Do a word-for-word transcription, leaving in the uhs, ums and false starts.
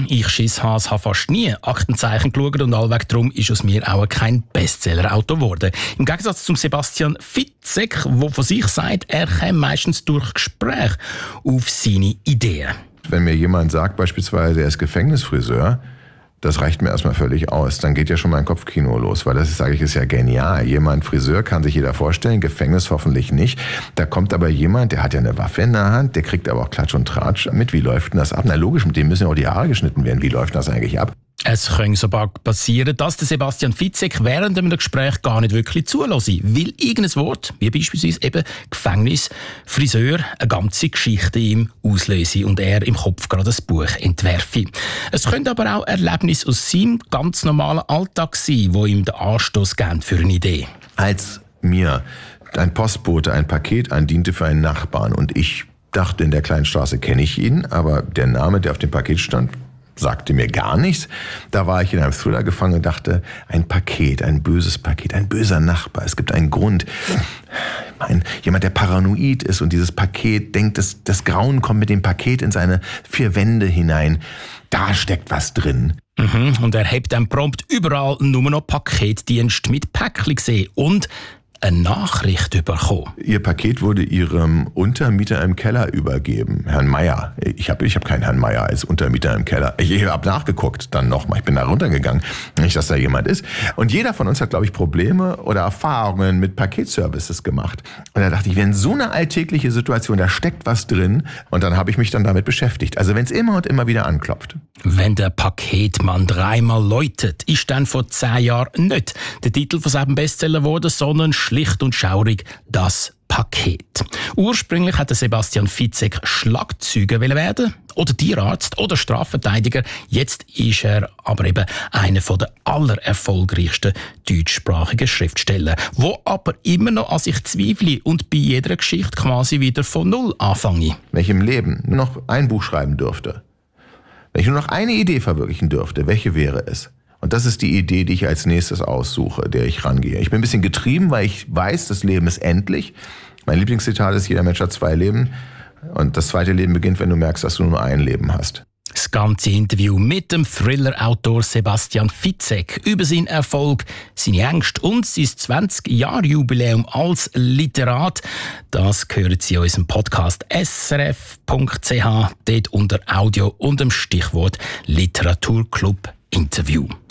Hm, ich Schisshas habe fast nie Aktenzeichen geschaut und allweg darum ist aus mir auch kein Bestseller-Autor geworden. Im Gegensatz zum Sebastian Fitzek, der von sich sagt, er käme meistens durch Gespräch auf seine Ideen. Wenn mir jemand sagt, beispielsweise, er ist Gefängnisfriseur, das reicht mir erstmal völlig aus. Dann geht ja schon mein Kopfkino los, weil das ist, sage ich, ist ja genial. Jemand, Friseur, kann sich jeder vorstellen, Gefängnis hoffentlich nicht. Da kommt aber jemand, der hat ja eine Waffe in der Hand, der kriegt aber auch Klatsch und Tratsch mit. Wie läuft denn das ab? Na logisch, mit dem müssen ja auch die Haare geschnitten werden. Wie läuft das eigentlich ab? Es könnte sogar passieren, dass der Sebastian Fitzek während einem Gespräch gar nicht wirklich zulässt, weil irgendein Wort, wie beispielsweise eben Gefängnis, Friseur, eine ganze Geschichte ihm auslöse und er im Kopf gerade ein Buch entwerfe. Es könnte aber auch Erlebnisse aus seinem ganz normalen Alltag sein, wo ihm den Anstoß geben für eine Idee. Als mir ein Postbote ein Paket andiente für einen Nachbarn und ich dachte, in der kleinen Straße kenne ich ihn, aber der Name, der auf dem Paket stand, sagte mir gar nichts. Da war ich in einem Thriller gefangen und dachte, ein Paket, ein böses Paket, ein böser Nachbar. Es gibt einen Grund. Ein, jemand, der paranoid ist und dieses Paket denkt, das, das Grauen kommt mit dem Paket in seine vier Wände hinein. Da steckt was drin. Mhm, und er hat dann prompt überall nur noch Paketdienst mit Päckchen gesehen und eine Nachricht bekommen. Ihr Paket wurde Ihrem Untermieter im Keller übergeben, Herrn Meier. Ich habe ich hab keinen Herrn Meier als Untermieter im Keller. Ich habe nachgeguckt, dann nochmal. Ich bin da runtergegangen. Nicht, dass da jemand ist. Und jeder von uns hat, glaube ich, Probleme oder Erfahrungen mit Paketservices gemacht. Und da dachte ich, wenn so eine alltägliche Situation, da steckt was drin. Und dann habe ich mich dann damit beschäftigt. Also wenn es immer und immer wieder anklopft. Wenn der Paketmann dreimal läutet, ist dann vor zehn Jahren nicht der Titel von seinem Bestseller geworden, sondern schlicht und schaurig das Paket. Ursprünglich hatte Sebastian Fitzek Schlagzeuger werden oder Tierarzt oder Strafverteidiger. Jetzt ist er aber eben einer der allererfolgreichsten deutschsprachigen Schriftsteller, wo aber immer noch an sich zweifle und bei jeder Geschichte quasi wieder von Null anfange. Wenn ich im Leben nur noch ein Buch schreiben dürfte, wenn ich nur noch eine Idee verwirklichen dürfte, welche wäre es? Und das ist die Idee, die ich als nächstes aussuche, der ich rangehe. Ich bin ein bisschen getrieben, weil ich weiß, das Leben ist endlich. Mein Lieblingszitat ist, jeder Mensch hat zwei Leben. Und das zweite Leben beginnt, wenn du merkst, dass du nur ein Leben hast. Das ganze Interview mit dem Thriller-Autor Sebastian Fitzek über seinen Erfolg, seine Ängste und sein zwanzig-Jahr-Jubiläum als Literat, das hören Sie in unserem Podcast S R F Punkt C H, dort unter Audio und dem Stichwort Literaturclub Interview.